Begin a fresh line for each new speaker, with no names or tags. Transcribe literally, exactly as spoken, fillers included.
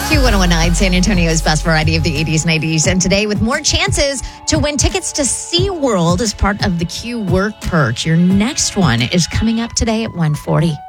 Q one oh one nine, San Antonio's best variety of the eighties, nineties, and today with more chances to win tickets to SeaWorld as part of the Q Work Perch. Your next one is coming up today at one forty.